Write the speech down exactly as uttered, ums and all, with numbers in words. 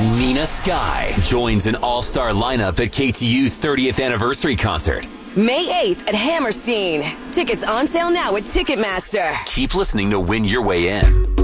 Nina Sky joins an all-star lineup at K T U's thirtieth anniversary concert. May eighth at Hammerstein. Tickets on sale now at Ticketmaster. Keep listening to win your way in.